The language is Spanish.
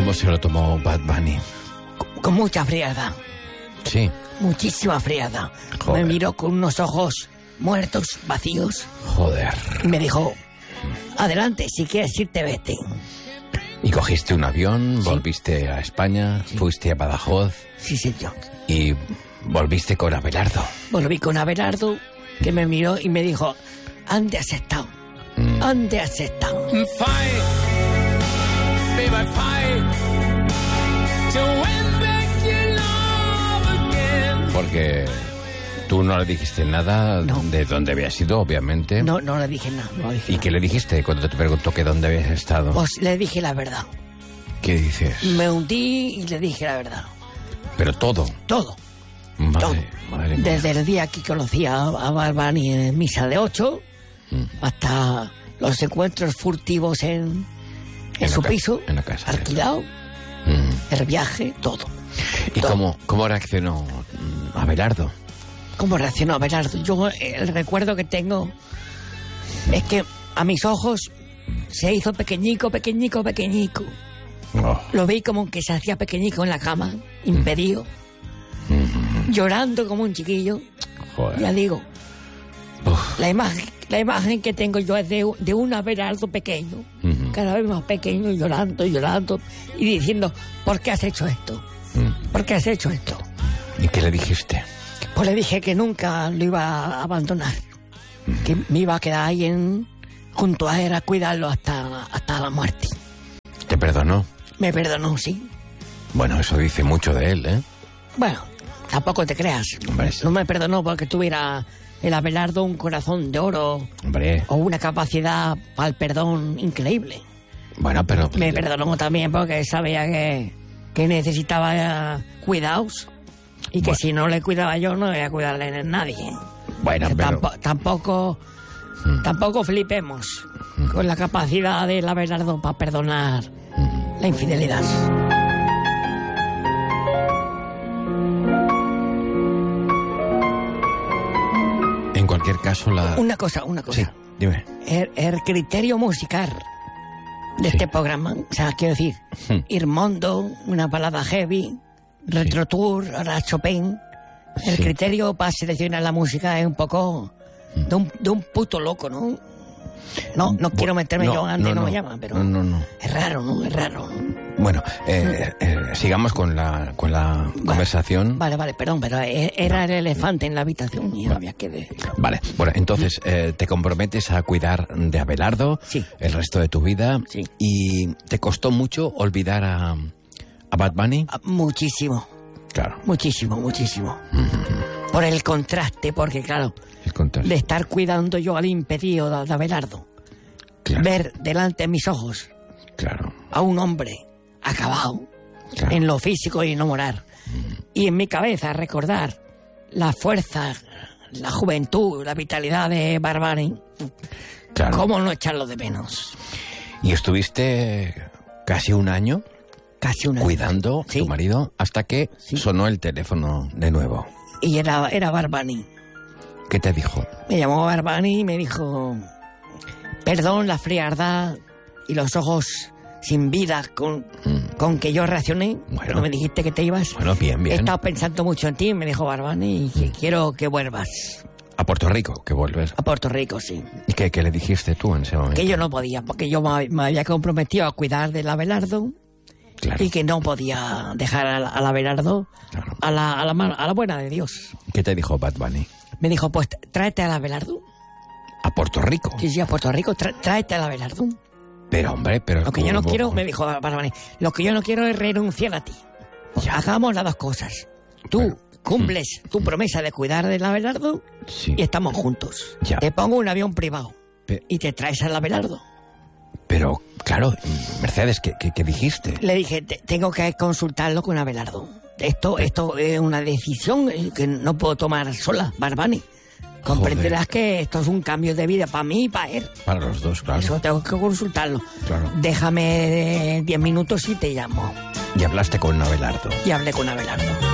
cómo se lo tomó Bad Bunny? Con mucha frialdad. Sí. Muchísima frialdad. Joder. Me miró con unos ojos muertos, vacíos. Joder. Y me dijo, adelante, si quieres irte, vete. Y cogiste un avión, Sí. volviste a España, fuiste a Badajoz Sí, señor. y volviste con Abelardo. Volví con Abelardo, que me miró y me dijo, ¿dónde has estado? ¿Dónde has estado? Fight, baby, fight to win back your love again. Porque tú no le dijiste nada No. de dónde habías ido, obviamente. No le dije nada. No le dije ¿Y nada. qué le dijiste cuando te preguntó que dónde habías estado? Pues le dije la verdad. ¿Qué dices? Me hundí y le dije la verdad. Pero todo. Todo. Madre mía. Desde el día que conocí a Bad Bunny en misa de 8 hasta los encuentros furtivos en su piso, en la casa. alquilado, el viaje, todo. ¿Y todo. cómo reaccionó Abelardo? ¿Cómo reaccionó Abelardo? Yo el recuerdo que tengo es que a mis ojos se hizo pequeñico. Oh, Lo vi como que se hacía pequeñico en la cama, impedido, llorando como un chiquillo. joder. Ya digo, Uf. la imagen que tengo yo es de un Abelardo pequeño, cada vez más pequeño, llorando y diciendo, ¿por qué has hecho esto? ¿Por qué has hecho esto? ¿Y qué le dijiste? Pues le dije que nunca lo iba a abandonar, que me iba a quedar ahí junto a él a cuidarlo hasta la muerte. ¿Te perdonó? Me perdonó, sí. Bueno, eso dice mucho de él, ¿eh? Bueno, tampoco te creas. Hombre, sí. No me perdonó porque tuviera el Abelardo un corazón de oro Hombre, o una capacidad para el perdón increíble. bueno, pero... Me perdonó también porque sabía que necesitaba cuidados y que Bueno. si no le cuidaba yo no iba a cuidarle a nadie. Bueno, pero... Tampoco flipemos con la capacidad del Abelardo para perdonar la infidelidad. En cualquier caso, la... Una cosa. Sí, dime. El criterio musical de Sí. este programa, o sea, quiero decir, Irmondo, una balada heavy, Retro Tour, ahora Chopin. El Sí. criterio para seleccionar la música es un poco de un puto loco, ¿no? No quiero meterme yo antes, no me llaman, pero No. es raro, ¿no? Es raro, ¿no? Bueno, sigamos con la conversación. Vale, perdón, pero era el elefante en la habitación y había que decirlo. Vale, bueno, entonces te comprometes a cuidar de Abelardo Sí. el resto de tu vida. Sí. ¿Y te costó mucho olvidar a Bad Bunny? Muchísimo, Claro, muchísimo. Por el contraste, porque claro, el contraste. de estar cuidando yo al impedido de Abelardo, Claro, ver delante de mis ojos claro. a un hombre acabado Claro. en lo físico y en lo moral, y en mi cabeza recordar la fuerza, la juventud, la vitalidad de Barbari, Claro. ¿cómo no echarlo de menos? Y estuviste casi un año Casi una... cuidando a Sí. tu marido hasta que Sí. sonó el teléfono de nuevo. Y era Barbani. ¿Qué te dijo? Me llamó Barbani y me dijo, perdón la frialdad y los ojos sin vida con que yo reaccioné. Bueno. No me dijiste que te ibas. Bueno, bien. He estado pensando mucho en ti, me dijo Barbani, y que quiero que vuelvas A Puerto Rico, que vuelves. a Puerto Rico, sí. ¿Y qué le dijiste tú en ese momento? Que yo no podía, porque yo me había comprometido a cuidar del Abelardo Claro. y que no podía dejar al Abelardo Claro. a la buena de Dios. ¿Qué te dijo Bad Bunny? Me dijo, pues tráete al Abelardo. A Puerto Rico. Sí, a Puerto Rico, tráete al Abelardo. Pero, hombre, pero... Lo que yo no ¿cómo? quiero, me dijo Barbani, lo que yo no quiero es renunciar a ti. Hagamos las dos cosas. Tú Bueno. cumples tu promesa de cuidar del Abelardo Sí. y estamos juntos. Ya. Te pongo un avión privado Pe- y te traes al Abelardo. Pero, claro, Mercedes, ¿qué dijiste? Le dije, tengo que consultarlo con Abelardo. Esto es una decisión que no puedo tomar sola, Barbani. Comprenderás que esto es un cambio de vida para mí y para él. Para los dos, claro. Eso tengo que consultarlo. Claro. Déjame 10 minutos y te llamo. Y hablaste con Abelardo. Y hablé con Abelardo.